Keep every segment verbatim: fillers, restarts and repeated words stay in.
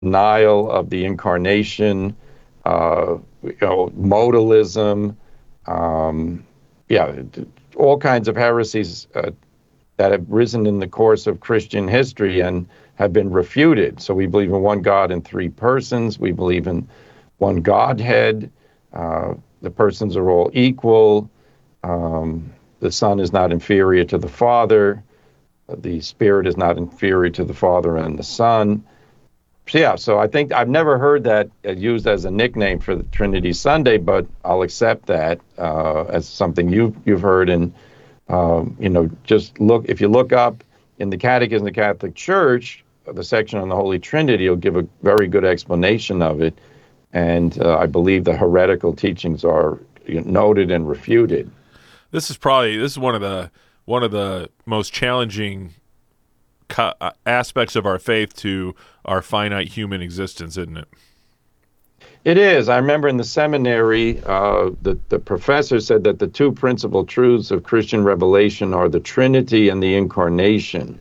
denial of the incarnation, uh, you know, modalism, um, yeah, all kinds of heresies uh, that have risen in the course of Christian history and have been refuted. So we believe in one God in three persons. We believe in one Godhead. Uh, the persons are all equal. Um, the Son is not inferior to the Father. The Spirit is not inferior to the Father and the Son. So, yeah, so I think I've never heard that used as a nickname for the Trinity Sunday, but I'll accept that uh, as something you've, you've heard. And, um, you know, just look, if you look up in the Catechism of the Catholic Church, the section on the Holy Trinity will give a very good explanation of it. And uh, I believe the heretical teachings are you know, noted and refuted. This is probably, this is one of the, one of the most challenging co- aspects of our faith to our finite human existence, isn't it? It is. I remember in the seminary, uh, the, the professor said that the two principal truths of Christian revelation are the Trinity and the Incarnation.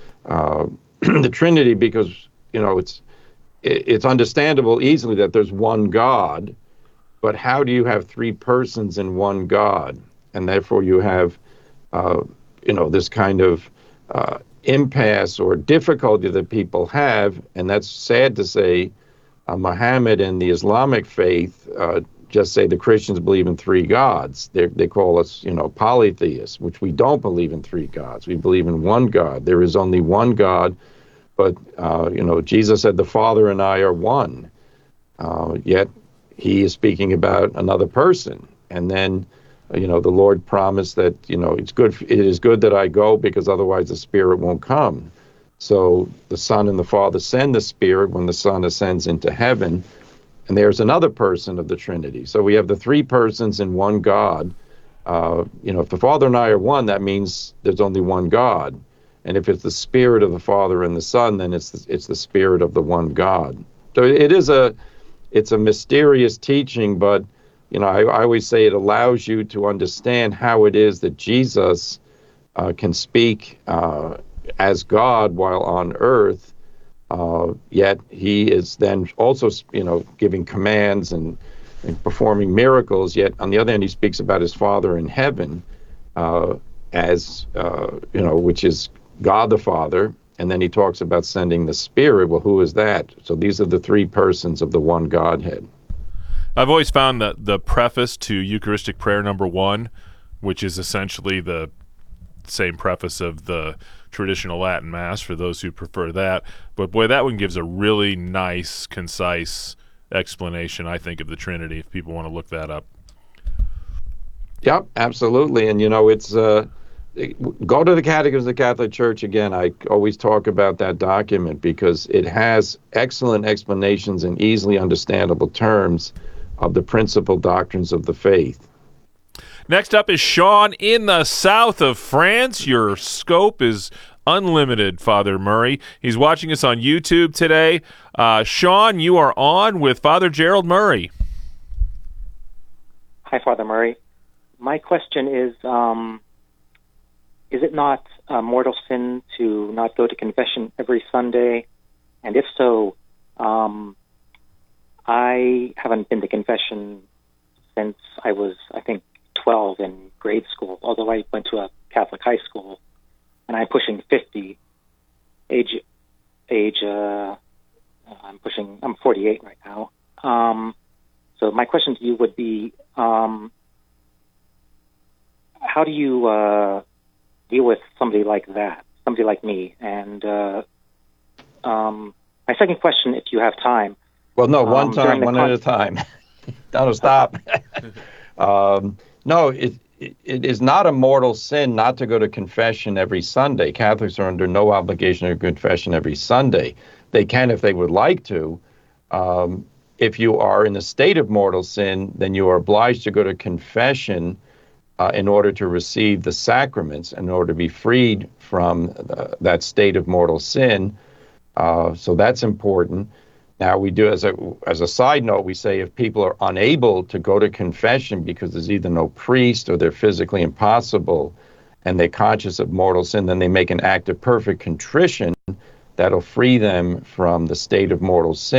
Uh, the Trinity, because, you know, it's it, it's understandable easily that there's one God, but how do you have three persons in one God? And therefore you have, uh, you know, this kind of uh, impasse or difficulty that people have, and that's sad to say. Uh, Muhammad and the Islamic faith uh, just say the Christians believe in three gods. They they call us, you know, polytheists, which we don't believe in three gods. We believe in one God. There is only one God, but, uh, you know, Jesus said the Father and I are one. Uh, yet he is speaking about another person. And then, you know, the Lord promised that, you know, it's good. It is good that I go because otherwise the Spirit won't come. So the Son and the Father send the Spirit when the Son ascends into heaven, and there's another person of the Trinity. So we have the three persons in one God. Uh, you know, if the Father and I are one, that means there's only one God. And if it's the Spirit of the Father and the Son, then it's the, it's the Spirit of the one God. So it is a it's a mysterious teaching, but you know, I, I always say it allows you to understand how it is that Jesus uh, can speak uh, as God while on earth, uh, yet he is then also, you know, giving commands and, and performing miracles, yet on the other hand, he speaks about his Father in heaven uh, as, uh, you know, which is God the Father, and then he talks about sending the Spirit. Well, who is that? So these are the three persons of the one Godhead. I've always found that the preface to Eucharistic prayer number one, which is essentially the same preface of the traditional Latin Mass for those who prefer that, but boy, that one gives a really nice, concise explanation, I think, of the Trinity, if people want to look that up. Yep, absolutely. And, you know, it's, uh, go to the Catechism of the Catholic Church again. I always talk about that document because it has excellent explanations in easily understandable terms of the principal doctrines of the faith. Next up is Sean in the south of France. Your scope is unlimited, Father Murray. He's watching us on YouTube today. Uh, Sean, you are on with Father Gerald Murray. Hi, Father Murray. My question is, um, is it not a mortal sin to not go to confession every Sunday? And if so, um, I haven't been to confession since I was, I think, twelve in grade school, although I went to a Catholic high school, and I'm pushing fifty. Age, age. Uh, I'm pushing. I'm forty-eight right now. Um, so my question to you would be, um, how do you uh, deal with somebody like that, somebody like me? And uh, um, my second question, if you have time. Well, no, one um, time, one con- at a time. Don't stop. um, No, it, it it is not a mortal sin not to go to confession every Sunday. Catholics are under no obligation to confession every Sunday. They can if they would like to. Um, if you are in a state of mortal sin, then you are obliged to go to confession uh, in order to receive the sacraments, in order to be freed from uh, that state of mortal sin. Uh, so that's important. Now, we do, as a as a side note, we say if people are unable to go to confession because there's either no priest or they're physically impossible and they're conscious of mortal sin, then they make an act of perfect contrition that'll free them from the state of mortal sin.